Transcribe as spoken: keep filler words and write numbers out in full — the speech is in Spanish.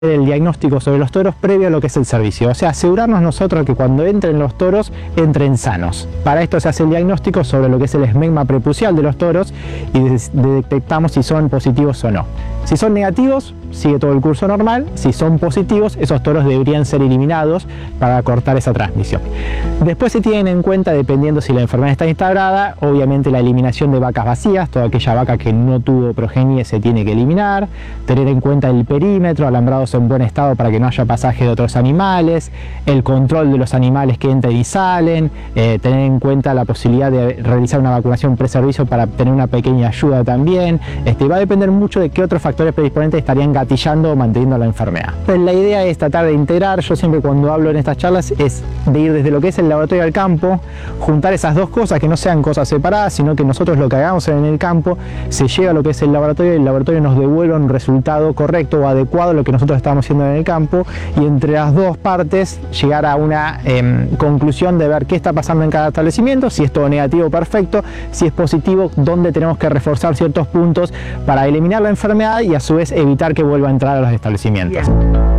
el diagnóstico sobre los toros previo a lo que es el servicio, o sea, asegurarnos nosotros que cuando entren los toros, entren sanos. Para esto se hace el diagnóstico sobre lo que es el esmegma prepucial de los toros y de de detectamos si son positivos o no. Si son negativos, sigue todo el curso normal. Si son positivos, esos toros deberían ser eliminados para cortar esa transmisión. Después se tienen en cuenta, dependiendo si la enfermedad está instaurada, obviamente la eliminación de vacas vacías, toda aquella vaca que no tuvo progenie se tiene que eliminar, tener en cuenta el perímetro, alambrados en buen estado para que no haya pasaje de otros animales, el control de los animales que entran y salen, eh, tener en cuenta la posibilidad de realizar una vacunación preservicio para tener una pequeña ayuda también. Este, va a depender mucho de qué otros factores predisponentes estarían gatillando o manteniendo la enfermedad. Entonces, la idea es tratar de integrar, yo siempre cuando hablo en estas charlas, es de ir desde lo que es el laboratorio al campo, juntar esas dos cosas, que no sean cosas separadas, sino que nosotros lo que hagamos en el campo se llega a lo que es el laboratorio y el laboratorio nos devuelve un resultado correcto o adecuado a lo que nosotros estamos haciendo en el campo, y entre las dos partes llegar a una eh, conclusión de ver qué está pasando en cada establecimiento, si es todo negativo, perfecto, si es positivo, dónde tenemos que reforzar ciertos puntos para eliminar la enfermedad y a su vez evitar que vuelva a entrar a los establecimientos. Bien.